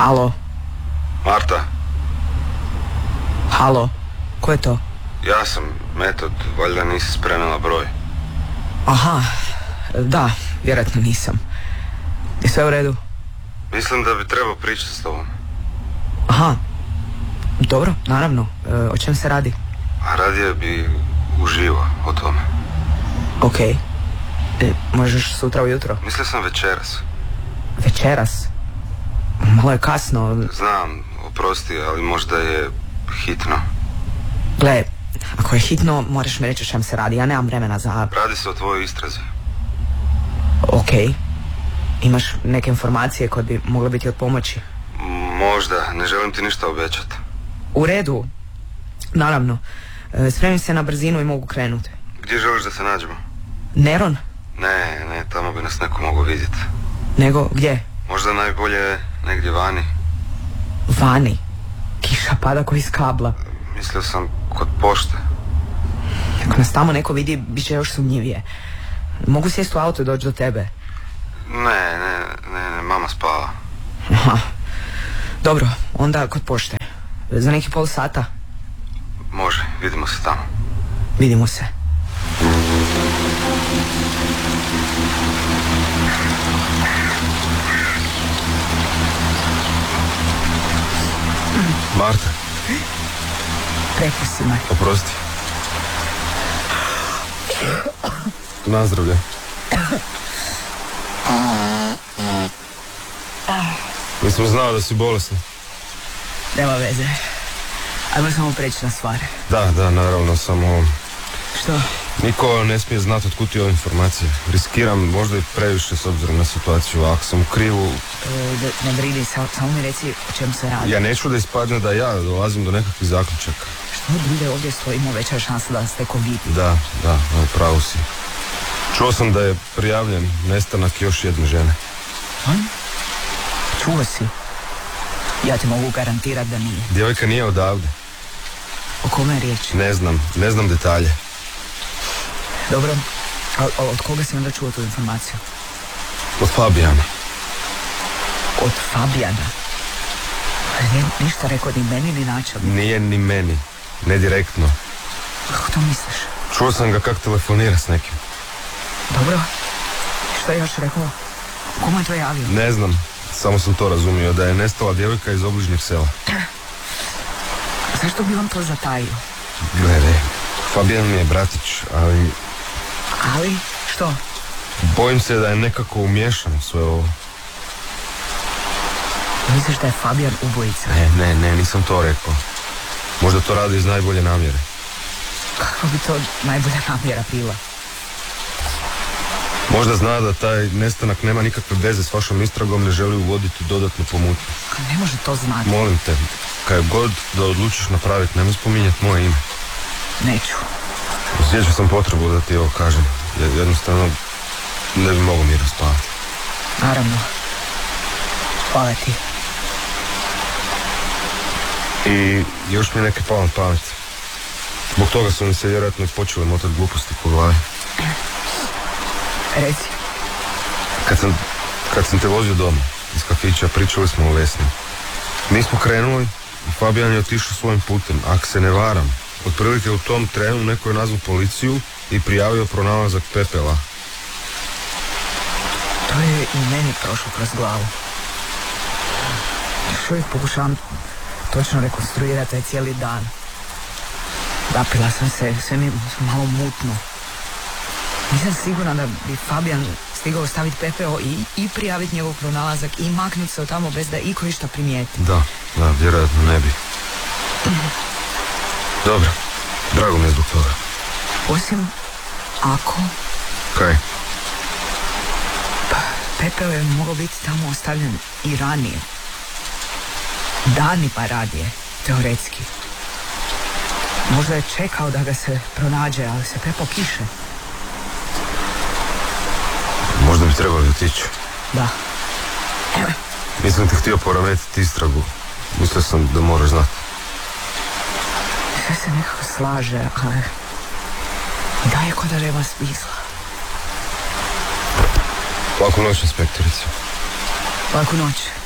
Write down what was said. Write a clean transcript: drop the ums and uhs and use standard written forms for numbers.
Halo? Marta? Halo? Ko je to? Ja sam, Metod, valjda nisi spremila broj. Aha, da, vjerojatno nisam. Je sve u redu? Mislim da bi trebao pričati s tobom. Aha, dobro, naravno. O čem se radi? A radije bi uživao o tome. Okej. Možeš sutra ujutro? Mislio sam večeras. Večeras? Malo je kasno. Znam, oprosti, ali možda je hitno. Gle, ako je hitno, moraš mi reći o čem se radi. Ja nemam vremena za... Radi se o tvojoj istrazi. Okej. Imaš neke informacije koje bi mogle biti od pomoći? Možda, ne želim ti ništa obećati. U redu. Naravno. Spremim se na brzinu i mogu krenuti. Gdje želiš da se nađemo? Neron? Ne, tamo bi nas neko mogao vidjeti. Nego, gdje? Možda najbolje negdje vani. Vani? Kiša pada ko iz kabla. Mislio sam kod pošte. Ako nas tamo neko vidi, bit će još sumnjivije. Mogu sjesti u auto i doći do tebe? Ne, mama spava. Aha. Dobro, onda kod pošte. Za neki pol sata? Može, vidimo se tamo. Vidimo se. Marta. Prepusti me. Oprosti. Nazdravlje. Nisam znao da si bolesna. Nema veze. Ajmo samo preći na stvar. Da, naravno, samo... Što? Niko ne smije znati otkud ti ove informacije. Riskiram možda i previše s obzirom na situaciju. Ako sam u krivu... Ne brini, samo mi reci o čem se radi. Ja neću da ispadne da ja dolazim do nekakvih zaključaka. Što dulje ovdje stojimo, veća je šansa da ste covid. Da, pravo si. Čuo sam da je prijavljen nestanak još jedne žene. Čuo si? Ja ti mogu garantirati da nije. Djevojka nije odavde. O kome je riječ? Ne znam detalje. Dobro, a od koga si onda čuo tu informaciju? Od Fabijana. Od Fabijana? Nije ništa rekao ni meni ni načelno. Nije ni meni, ne direktno. Kako to misliš? Čuo sam ga kako telefonira s nekim. Dobro, što je još rekao? Komu je to javio? Ne znam, samo sam to razumio, da je nestala djevojka iz obližnjeg sela. Zašto bi on to zatajio? Ne, Fabijan mi je bratić, ali... Ali? Što? Bojim se da je nekako umiješan u sve ovo. Misliš da je Fabijan ubojica? Ne, nisam to rekao. Možda to radi iz najbolje namjere. Kako bi to najbolja namjera bila? Možda zna da taj nestanak nema nikakve veze s vašom istragom, ne želi uvoditi dodatnu pomutnju. Ne može to znati. Molim te, kad god da odlučiš napraviti, nemoj spominjati moje ime. Neću. Osjećao sam potrebu da ti ovo kažem. Jednostavno ne bi mogo mirno spavati. Naravno. Hvala ti. I još mi je neke palo na pamet. Zbog toga su mi se vjerojatno počele motati gluposti po glavi. Reci. Kad sam te vozio doma iz kafića, pričali smo o Vesni. Mi smo krenuli i Fabijan je otišao svojim putem. Ako se ne varam, otprilike u tom trenu neko je nazvao policiju i prijavio pronalazak pepela. To je i meni prošlo kroz glavu. Još uvijek pokušavam točno rekonstruirati taj cijeli dan. Napila sam se, sve mi malo mutno. Nisam sigurna da bi Fabijan stigao staviti pepeo i prijaviti njegov pronalazak i maknuti se od tamo bez da iko išta primijeti. Da, vjerojatno ne bi. Dobro, drago mi je zbog toga. Osim ako... Kaj? Pa, pepeo je mogao biti tamo ostavljen i ranije. Danima radije, teoretski. Možda je čekao da ga se pronađe, ali se prepao kiše. Možda bi trebali otići. Da. Nisam te htio poremetiti istragu. Mislio sam da moraš znati. Sve se nekako slaže, ali... Da je ko da nema smisla. Laku noć, inspektorice. Laku noć.